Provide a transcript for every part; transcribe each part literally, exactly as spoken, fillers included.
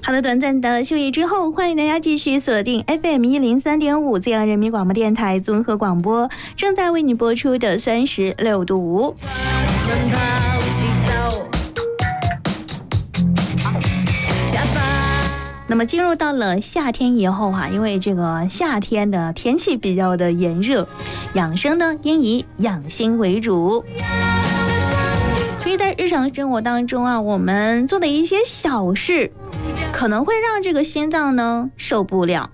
好的，短暂的休息之后，欢迎大家继续锁定 F M 一零三点五 浙江人民广播电台综合广播，正在为你播出的三十六度。那么进入到了夏天以后啊，因为这个夏天的天气比较的炎热，养生呢应以养心为主。所以在日常生活当中啊，我们做的一些小事，可能会让这个心脏呢受不了。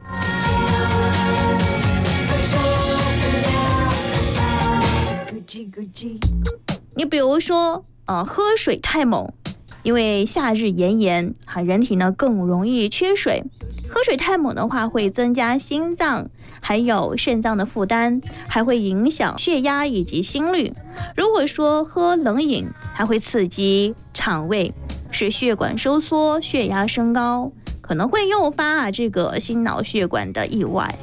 你比如说，呃，喝水太猛。因为夏日炎炎，哈，人体呢更容易缺水。喝水太猛的话，会增加心脏还有肾脏的负担，还会影响血压以及心率。如果说喝冷饮，还会刺激肠胃，使血管收缩，血压升高，可能会诱发啊这个心脑血管的意外。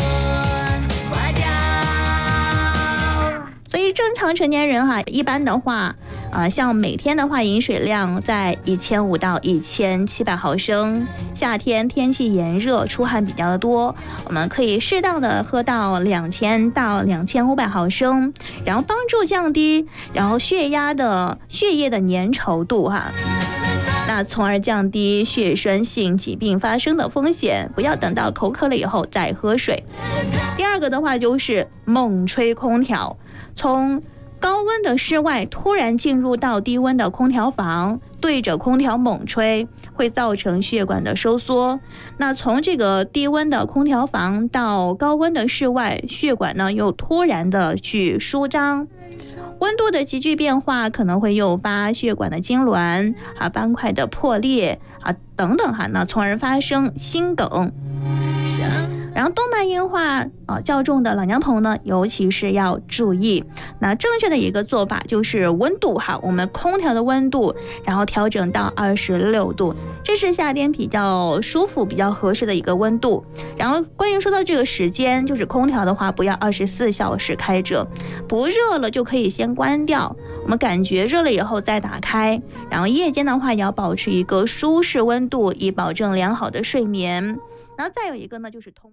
所以正常成年人哈，一般的话，啊、呃，像每天的话，饮水量在一千五到一千七百毫升。夏天天气炎热，出汗比较的多，我们可以适当的喝到两千到两千五百毫升，然后帮助降低然后血压的血液的粘稠度哈。那从而降低血栓性疾病发生的风险，不要等到口渴了以后再喝水。第二个的话就是猛吹空调，从高温的室外突然进入到低温的空调房，对着空调猛吹，会造成血管的收缩。那从这个低温的空调房到高温的室外，血管呢又突然的去舒张。温度的急剧变化可能会诱发血管的痉挛啊、斑块的破裂啊等等哈，那从而发生心梗。然后动脉硬化啊较重的老年朋友呢，尤其是要注意。那正确的一个做法就是温度哈，我们空调的温度，然后调整到二十六度，这是夏天比较舒服、比较合适的一个温度。然后关于说到这个时间，就是空调的话，不要二十四小时开着，不热了就可以先关掉，我们感觉热了以后再打开。然后夜间的话，也要保持一个舒适温度，以保证良好的睡眠。然后再有一个呢，就是通。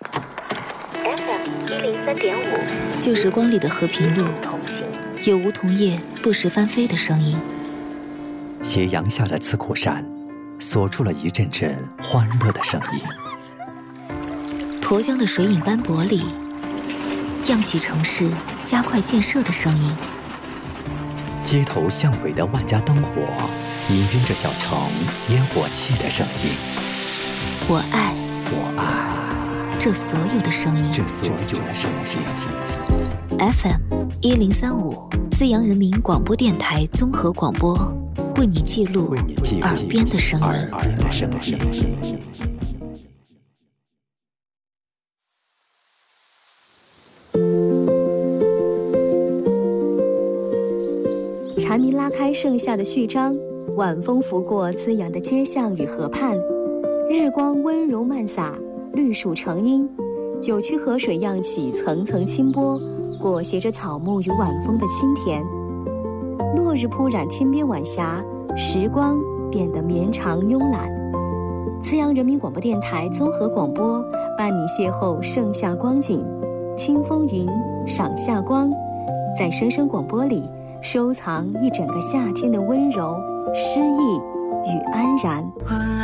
F M 一零三点五， 旧时光里的和平路，有梧桐叶不时翻飞的声音。 斜阳下的刺口山，锁住了一阵阵欢乐的声音。 沱江的水影斑驳里，漾起城市加快建设的声音。 街头巷尾的万家灯火，氤氲着小城烟火气的声音。 我爱， 我爱。 这所有的声音， 这所有的声音。 F M 一零三五，资阳人民广播电台综合广播，为你记录耳边的声音。 耳边的声音。 蝉鸣拉开盛夏的序章，晚风拂过滋养的街巷与河畔，日光温柔漫洒。绿树成荫，九曲河水漾起层层清波，裹挟着草木与晚风的清甜。落日铺染天边晚霞，时光变得绵长慵懒。资阳人民广播电台综合广播伴你邂逅盛夏光景，清风吟，赏夏光，在声声广播里收藏一整个夏天的温柔、诗意与安然。